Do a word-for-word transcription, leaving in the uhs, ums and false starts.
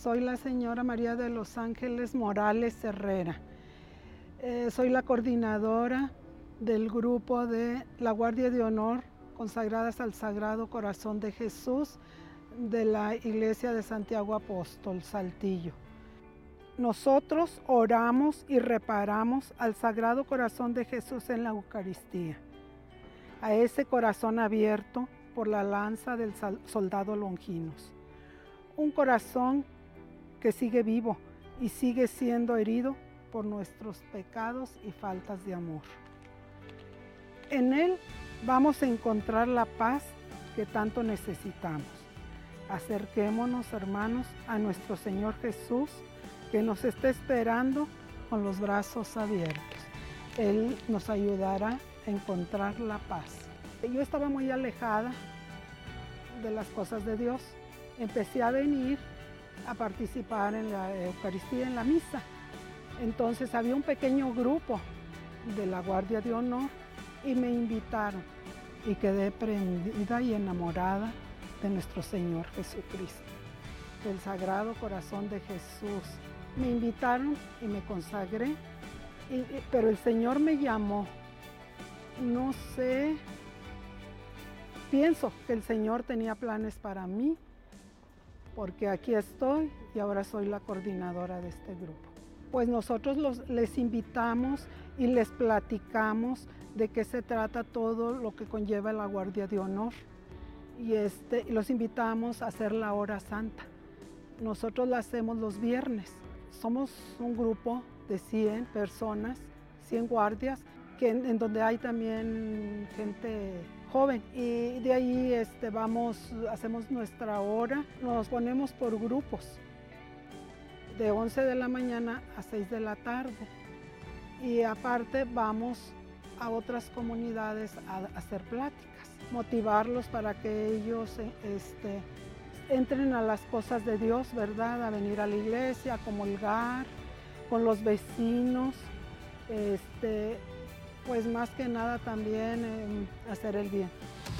Soy la señora María de los Ángeles Morales Herrera. Eh, soy la coordinadora del grupo de la Guardia de Honor consagradas al Sagrado Corazón de Jesús de la Iglesia de Santiago Apóstol, Saltillo. Nosotros oramos y reparamos al Sagrado Corazón de Jesús en la Eucaristía, a ese corazón abierto por la lanza del soldado Longinos. Un corazón que sigue vivo y sigue siendo herido por nuestros pecados y faltas de amor. En él vamos a encontrar la paz que tanto necesitamos. Acerquémonos, hermanos, a nuestro Señor Jesús, que nos está esperando con los brazos abiertos. Él nos ayudará a encontrar la paz. Yo estaba muy alejada de las cosas de Dios. Empecé a venir a participar en la Eucaristía, en la misa. Entonces había un pequeño grupo de la Guardia de Honor y me invitaron y quedé prendida y enamorada de nuestro Señor Jesucristo, del Sagrado Corazón de Jesús. Me invitaron y me consagré, y, pero el Señor me llamó. No sé, pienso que el Señor tenía planes para mí, porque aquí estoy y ahora soy la coordinadora de este grupo. Pues nosotros los, les invitamos y les platicamos de qué se trata todo lo que conlleva la Guardia de Honor. Y este, los invitamos a hacer la hora santa. Nosotros la hacemos los viernes. Somos un grupo de cien personas, cien guardias, que en, en donde hay también gente joven. Y de ahí este, vamos, hacemos nuestra hora, nos ponemos por grupos, de once de la mañana a seis de la tarde. Y aparte vamos a otras comunidades a hacer pláticas, motivarlos para que ellos este, entren a las cosas de Dios, ¿verdad? A venir a la iglesia, a comulgar con los vecinos, este, pues más que nada también eh, hacer el bien.